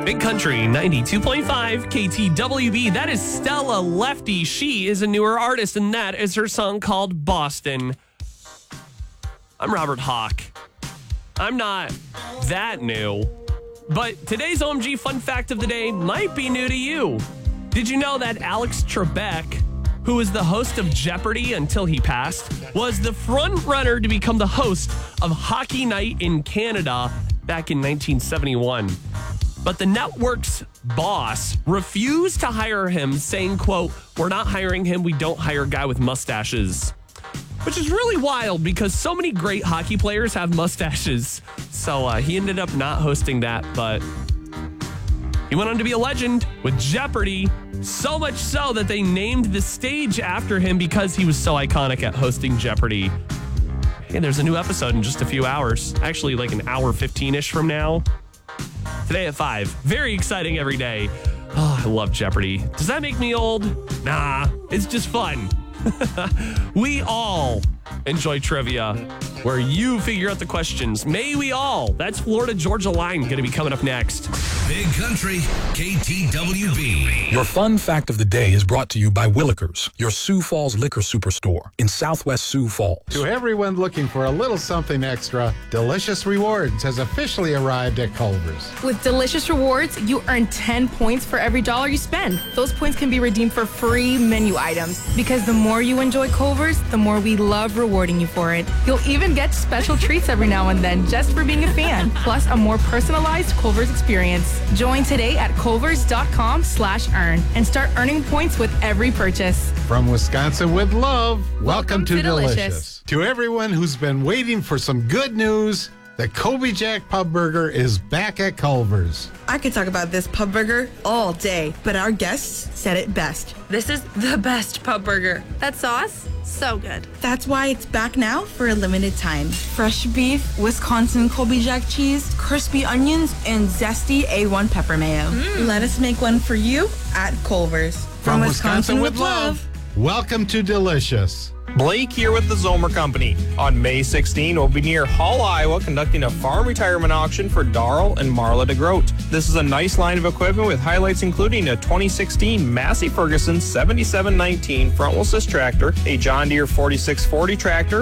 Big Country 92.5 KTWB. That is Stella Lefty. She is a newer artist, and that is her song called Boston. I'm Robert Hawk. I'm not that new, but today's OMG fun fact of the day might be new to you. Did you know that Alex Trebek, who was the host of Jeopardy until he passed, was the front runner to become the host of Hockey Night in Canada back in 1971? But the network's boss refused to hire him, saying, quote, "We're not hiring him. We don't hire a guy with mustaches." Which is really wild because so many great hockey players have mustaches. So he ended up not hosting that, but he went on to be a legend with Jeopardy, so much so that they named the stage after him because he was so iconic at hosting Jeopardy. Hey, there's a new episode in just a few hours. Actually, like an hour 15-ish from now. Today at 5. Very exciting every day. Oh, I love Jeopardy. Does that make me old? Nah, it's just fun. We all enjoy trivia, where you figure out the questions. May we all. That's Florida-Georgia line going to be coming up next. Big Country, KTWB. Your fun fact of the day is brought to you by Willikers, your Sioux Falls liquor superstore in Southwest Sioux Falls. To everyone looking for a little something extra, Delicious Rewards has officially arrived at Culver's. With Delicious Rewards, you earn 10 points for every dollar you spend. Those points can be redeemed for free menu items. Because the more you enjoy Culver's, the more we love rewarding you for it. You'll even get special treats every now and then just for being a fan, plus a more personalized Culver's experience. Join today at culvers.com/earn and start earning points with every purchase. From Wisconsin with love, welcome to Delicious. Delicious. To everyone who's been waiting for some good news, the Kobe Jack Pub Burger is back at Culver's. I could talk about this pub burger all day, but our guests said it best. This is the best pub burger. That sauce? So good. That's why it's back now for a limited time. Fresh beef, Wisconsin Kobe Jack cheese, crispy onions, and zesty A1 pepper mayo. Let us make one for you at Culver's. From Wisconsin with love, welcome to Delicious. Blake here with the Zomer Company. On May 16, we'll be near Hull, Iowa, conducting a farm retirement auction for Darrell and Marla DeGroat. This is a nice line of equipment with highlights including a 2016 Massey Ferguson 7719 front-wheel assist tractor, a John Deere 4640 tractor,